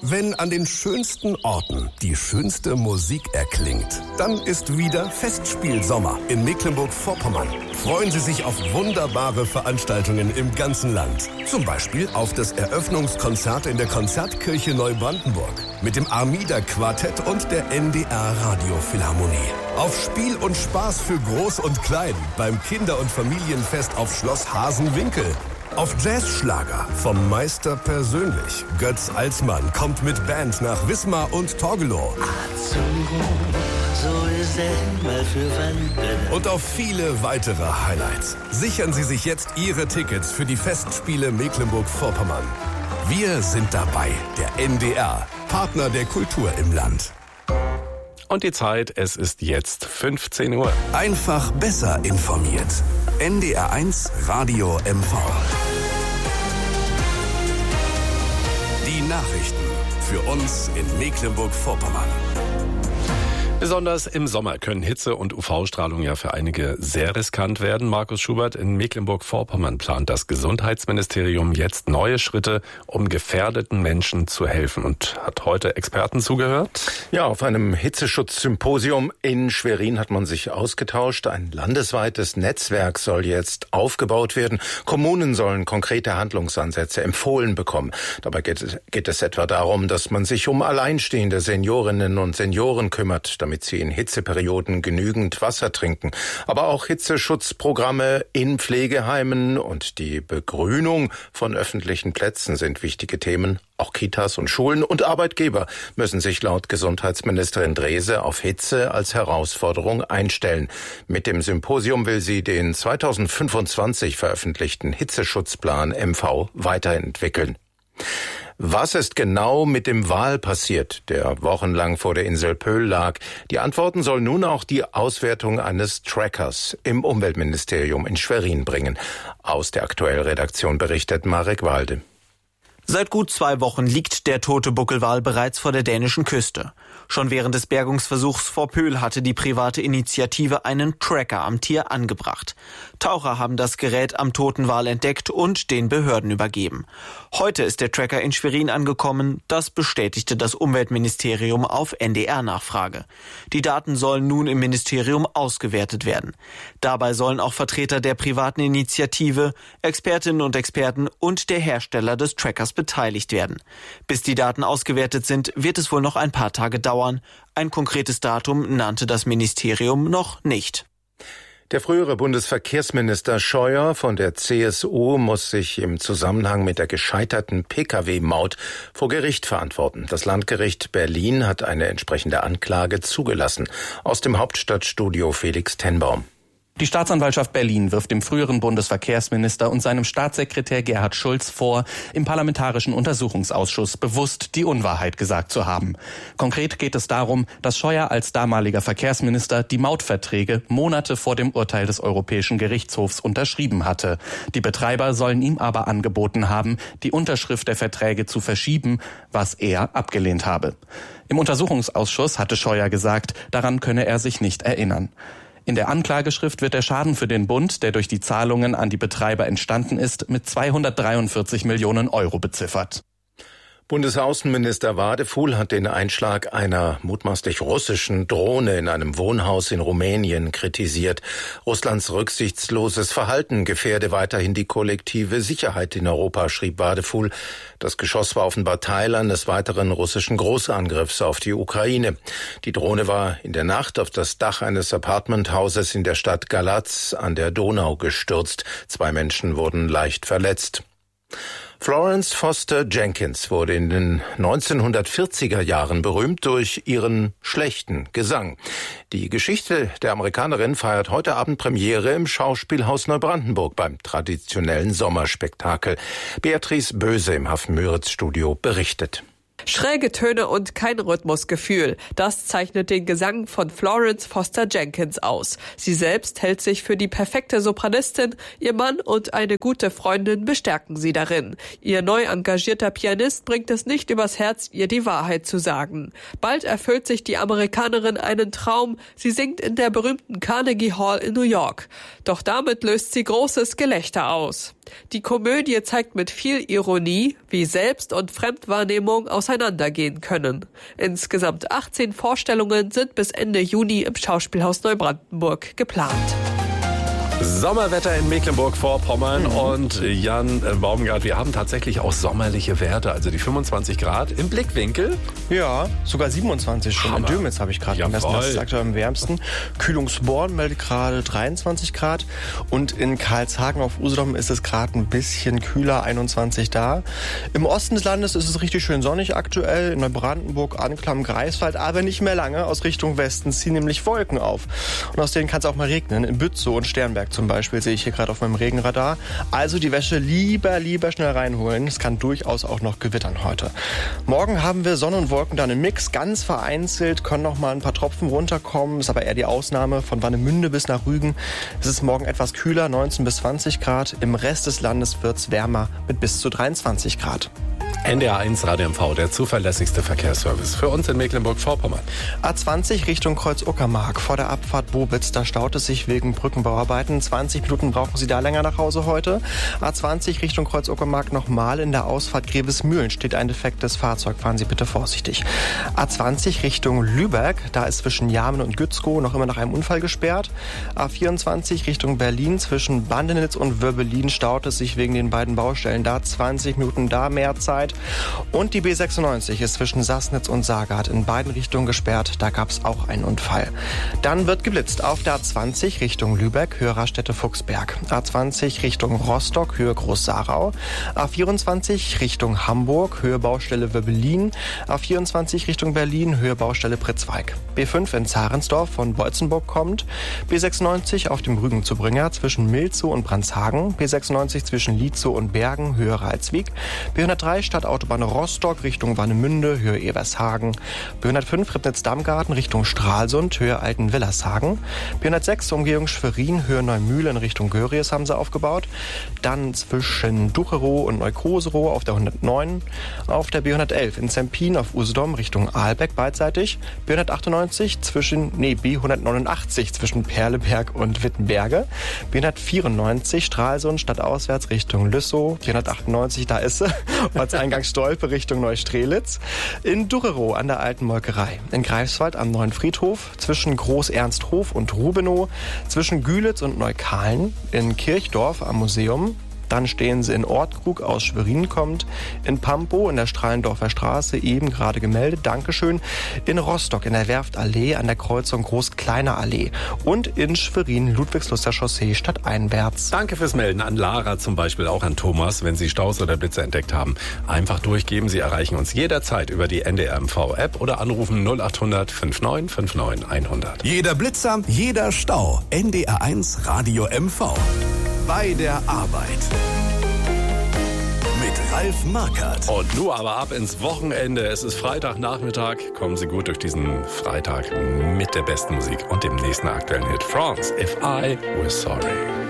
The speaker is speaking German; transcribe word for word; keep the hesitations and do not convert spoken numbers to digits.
Wenn an den schönsten Orten die schönste Musik erklingt, dann ist wieder Festspielsommer in Mecklenburg-Vorpommern. Freuen Sie sich auf wunderbare Veranstaltungen im ganzen Land. Zum Beispiel auf das Eröffnungskonzert in der Konzertkirche Neubrandenburg mit dem Armida-Quartett und der N D R-Radiophilharmonie. Auf Spiel und Spaß für Groß und Klein beim Kinder- und Familienfest auf Schloss Hasenwinkel. Auf Jazzschlager vom Meister persönlich. Götz Alsmann kommt mit Band nach Wismar und Torgelow. Und auf viele weitere Highlights. Sichern Sie sich jetzt Ihre Tickets für die Festspiele Mecklenburg-Vorpommern. Wir sind dabei, der N D R, Partner der Kultur im Land. Und die Zeit, es ist jetzt fünfzehn Uhr. Einfach besser informiert. N D R eins Radio M V. Die Nachrichten für uns in Mecklenburg-Vorpommern. Besonders im Sommer können Hitze und U V-Strahlung ja für einige sehr riskant werden. Markus Schubert, in Mecklenburg-Vorpommern plant das Gesundheitsministerium jetzt neue Schritte, um gefährdeten Menschen zu helfen, und hat heute Experten zugehört. Ja, auf einem Hitzeschutzsymposium in Schwerin hat man sich ausgetauscht. Ein landesweites Netzwerk soll jetzt aufgebaut werden. Kommunen sollen konkrete Handlungsansätze empfohlen bekommen. Dabei geht es, geht es etwa darum, dass man sich um alleinstehende Seniorinnen und Senioren kümmert, damit sie in Hitzeperioden genügend Wasser trinken. Aber auch Hitzeschutzprogramme in Pflegeheimen und die Begrünung von öffentlichen Plätzen sind wichtige Themen. Auch Kitas und Schulen und Arbeitgeber müssen sich laut Gesundheitsministerin Drese auf Hitze als Herausforderung einstellen. Mit dem Symposium will sie den zweitausendfünfundzwanzig veröffentlichten Hitzeschutzplan M V weiterentwickeln. Was ist genau mit dem Wal passiert, der wochenlang vor der Insel Pöhl lag? Die Antworten soll nun auch die Auswertung eines Trackers im Umweltministerium in Schwerin bringen. Aus der Aktuellredaktion berichtet Marek Walde. Seit gut zwei Wochen liegt der tote Buckelwal bereits vor der dänischen Küste. Schon während des Bergungsversuchs vor Pöhl hatte die private Initiative einen Tracker am Tier angebracht. Taucher haben das Gerät am toten Wal entdeckt und den Behörden übergeben. Heute ist der Tracker in Schwerin angekommen. Das bestätigte das Umweltministerium auf N D R-Nachfrage. Die Daten sollen nun im Ministerium ausgewertet werden. Dabei sollen auch Vertreter der privaten Initiative, Expertinnen und Experten und der Hersteller des Trackers beteiligt werden. Bis die Daten ausgewertet sind, wird es wohl noch ein paar Tage dauern. Ein konkretes Datum nannte das Ministerium noch nicht. Der frühere Bundesverkehrsminister Scheuer von der C S U muss sich im Zusammenhang mit der gescheiterten Pkw-Maut vor Gericht verantworten. Das Landgericht Berlin hat eine entsprechende Anklage zugelassen. Aus dem Hauptstadtstudio Felix Tenbaum. Die Staatsanwaltschaft Berlin wirft dem früheren Bundesverkehrsminister und seinem Staatssekretär Gerhard Schulz vor, im Parlamentarischen Untersuchungsausschuss bewusst die Unwahrheit gesagt zu haben. Konkret geht es darum, dass Scheuer als damaliger Verkehrsminister die Mautverträge Monate vor dem Urteil des Europäischen Gerichtshofs unterschrieben hatte. Die Betreiber sollen ihm aber angeboten haben, die Unterschrift der Verträge zu verschieben, was er abgelehnt habe. Im Untersuchungsausschuss hatte Scheuer gesagt, daran könne er sich nicht erinnern. In der Anklageschrift wird der Schaden für den Bund, der durch die Zahlungen an die Betreiber entstanden ist, mit zweihundertdreiundvierzig Millionen Euro beziffert. Bundesaußenminister Wadefuhl hat den Einschlag einer mutmaßlich russischen Drohne in einem Wohnhaus in Rumänien kritisiert. Russlands rücksichtsloses Verhalten gefährde weiterhin die kollektive Sicherheit in Europa, schrieb Wadefuhl. Das Geschoss war offenbar Teil eines weiteren russischen Großangriffs auf die Ukraine. Die Drohne war in der Nacht auf das Dach eines Apartmenthauses in der Stadt Galatz an der Donau gestürzt. Zwei Menschen wurden leicht verletzt. Florence Foster Jenkins wurde in den neunzehnhundertvierziger Jahren berühmt durch ihren schlechten Gesang. Die Geschichte der Amerikanerin feiert heute Abend Premiere im Schauspielhaus Neubrandenburg beim traditionellen Sommerspektakel. Beatrice Böse im Hafen-Müritz-Studio berichtet. Schräge Töne und kein Rhythmusgefühl. Das zeichnet den Gesang von Florence Foster Jenkins aus. Sie selbst hält sich für die perfekte Sopranistin. Ihr Mann und eine gute Freundin bestärken sie darin. Ihr neu engagierter Pianist bringt es nicht übers Herz, ihr die Wahrheit zu sagen. Bald erfüllt sich die Amerikanerin einen Traum. Sie singt in der berühmten Carnegie Hall in New York. Doch damit löst sie großes Gelächter aus. Die Komödie zeigt mit viel Ironie, wie Selbst- und Fremdwahrnehmung aus auseinandergehen können. Insgesamt achtzehn Vorstellungen sind bis Ende Juni im Schauspielhaus Neubrandenburg geplant. Sommerwetter in Mecklenburg-Vorpommern mhm. und Jan Baumgart, wir haben tatsächlich auch sommerliche Werte, also die fünfundzwanzig Grad im Blickwinkel. Ja, sogar siebenundzwanzig schon. Hammer. In Dömitz habe ich gerade gemessen, das ist aktuell am wärmsten. Kühlungsborn meldet gerade dreiundzwanzig Grad und in Karlshagen auf Usedom ist es gerade ein bisschen kühler, einundzwanzig da. Im Osten des Landes ist es richtig schön sonnig aktuell, in Neubrandenburg, Anklam, Greifswald, aber nicht mehr lange. Aus Richtung Westen ziehen nämlich Wolken auf und aus denen kann es auch mal regnen. In Bützow und Sternberg zum Beispiel sehe ich hier gerade auf meinem Regenradar. Also die Wäsche lieber, lieber schnell reinholen. Es kann durchaus auch noch gewittern heute. Morgen haben wir Sonne und Wolken dann im Mix. Ganz vereinzelt können noch mal ein paar Tropfen runterkommen. Ist aber eher die Ausnahme. Von Warnemünde bis nach Rügen. Es ist morgen etwas kühler, neunzehn bis zwanzig Grad. Im Rest des Landes wird es wärmer mit bis zu dreiundzwanzig Grad. N D R eins Radio M V, der zuverlässigste Verkehrsservice für uns in Mecklenburg-Vorpommern. A zwanzig Richtung Kreuz-Uckermark. Vor der Abfahrt Bobitz, da staut es sich wegen Brückenbauarbeiten. zwanzig Minuten brauchen Sie da länger nach Hause heute. A zwanzig Richtung Kreuz-Uckermark nochmal. In der Ausfahrt Grevesmühlen steht ein defektes Fahrzeug. Fahren Sie bitte vorsichtig. A zwanzig Richtung Lübeck. Da ist zwischen Jamen und Gützkow noch immer nach einem Unfall gesperrt. A vierundzwanzig Richtung Berlin. Zwischen Bandenitz und Wörbelin staut es sich wegen den beiden Baustellen. Da zwanzig Minuten, da mehr Zeit. Und die B sechsundneunzig ist zwischen Sassnitz und Saargard in beiden Richtungen gesperrt. Da gab es auch einen Unfall. Dann wird geblitzt auf der A zwanzig Richtung Lübeck, Höhe Raststätte-Fuchsberg. A zwanzig Richtung Rostock, Höhe Groß-Sarau. A vierundzwanzig Richtung Hamburg, Höhe Baustelle Wöbbelin. A vierundzwanzig Richtung Berlin, Höhe Baustelle Pritzweig. B fünf in Zarensdorf von Beutzenburg kommt. B sechsundneunzig auf dem Rügen zu Bringer zwischen Milzow und Brandhagen. B sechsundneunzig zwischen Lietzow und Bergen, Höhe Reitswig. B hundertdrei Stadtautobahn Rostock Richtung Warnemünde, Höhe Evershagen. B hundertfünf Ribnitz-Dammgarten Richtung Stralsund, Höhe Altenwillershagen. B hundertsechs Umgehung Schwerin, Höhe Neumühlen Richtung Göries haben sie aufgebaut. Dann zwischen Ducherow und Neukoserow auf der hundertneun. Auf der B hundertelf in Zempin auf Usedom Richtung Aalbeck beidseitig. B hundertachtundneunzig zwischen, nee, B hundertneunundachtzig zwischen Perleberg und Wittenberge. B hundertvierundneunzig Stralsund stadtauswärts Richtung Lüssow. vierhundertachtundneunzig, da ist sie. Ortseingang Stolpe Richtung Neustrelitz. In Ducherow an der Alten Molkerei. In Greifswald am Neuen Friedhof. Zwischen Groß-Ernsthof und Rubenow. Zwischen Gülitz und Neukahlen. In Kirchdorf am Museum. Dann stehen sie in Ortkrug aus Schwerin kommt. In Pampow in der Strahlendorfer Straße eben gerade gemeldet. Dankeschön. In Rostock in der Werftallee an der Kreuzung Groß-Kleiner Allee. Und in Schwerin Ludwigslustrer Chaussee stadteinwärts. Danke fürs Melden an Lara zum Beispiel, auch an Thomas, wenn Sie Staus oder Blitze entdeckt haben. Einfach durchgeben. Sie erreichen uns jederzeit über die N D R M V-App oder anrufen null achthundert neunundfünfzig neunundfünfzig hundert. Jeder Blitzer, jeder Stau. N D R eins Radio M V. Bei der Arbeit. Mit Ralf Markert. Und nur aber ab ins Wochenende. Es ist Freitagnachmittag. Kommen Sie gut durch diesen Freitag mit der besten Musik und dem nächsten aktuellen Hit. France, If I Were Sorry.